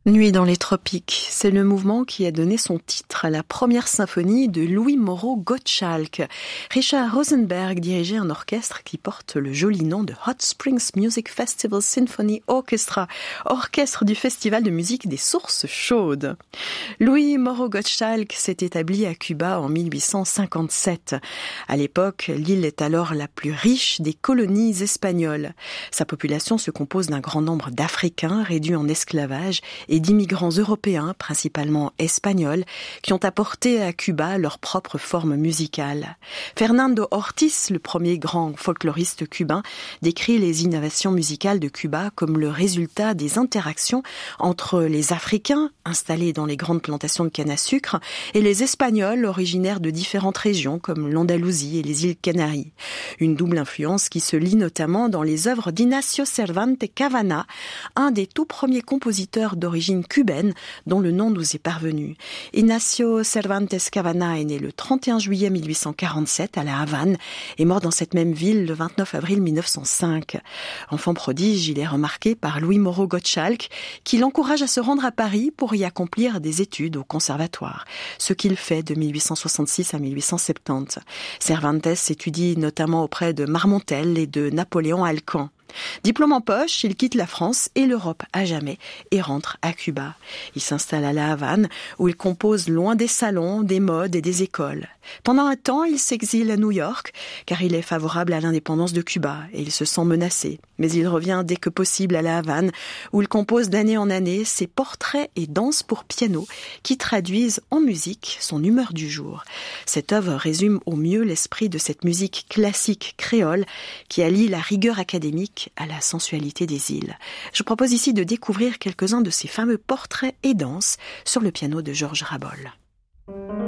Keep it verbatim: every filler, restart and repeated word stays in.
Nuit dans les tropiques, c'est le mouvement qui a donné son titre à la première symphonie de Louis Moreau Gottschalk. Richard Rosenberg dirigeait un orchestre qui porte le joli nom de Hot Springs Music Festival Symphony Orchestra, orchestre du Festival de musique des sources chaudes. Louis Moreau Gottschalk s'est établi à Cuba en mille huit cent cinquante-sept. À l'époque, l'île est alors la plus riche des colonies espagnoles. Sa population se compose d'un grand nombre d'Africains réduits en esclavage et d'immigrants européens, principalement espagnols, qui ont apporté à Cuba leur propre forme musicale. Fernando Ortiz, le premier grand folkloriste cubain, décrit les innovations musicales de Cuba comme le résultat des interactions entre les Africains, installés dans les grandes plantations de canne à sucre, et les Espagnols, originaires de différentes régions comme l'Andalousie et les îles Canaries. Une double influence qui se lit notamment dans les œuvres d'Ignacio Cervantes Cavana, un des tout premiers compositeurs d'origine cubaine dont le nom nous est parvenu. Ignacio Cervantes Cavana est né le trente et un juillet mille huit cent quarante-sept à La Havane et mort dans cette même ville le vingt-neuf avril mille neuf cent cinq. Enfant prodige, il est remarqué par Louis Moreau Gottschalk qui l'encourage à se rendre à Paris pour y accomplir des études au conservatoire, ce qu'il fait de mille huit cent soixante-six à mille huit cent soixante-dix. Cervantes étudie notamment auprès de Marmontel et de Napoléon Alcan. Diplôme en poche, il quitte la France et l'Europe à jamais et rentre à Cuba. Il s'installe à La Havane où il compose loin des salons, des modes et des écoles. Pendant un temps, il s'exile à New York car il est favorable à l'indépendance de Cuba et il se sent menacé. Mais il revient dès que possible à La Havane où il compose d'année en année ses portraits et danses pour piano qui traduisent en musique son humeur du jour. Cette œuvre résume au mieux l'esprit de cette musique classique créole qui allie la rigueur académique à la sensualité des îles. Je propose ici de découvrir quelques-uns de ces fameux portraits et danses sur le piano de Georges Rabol.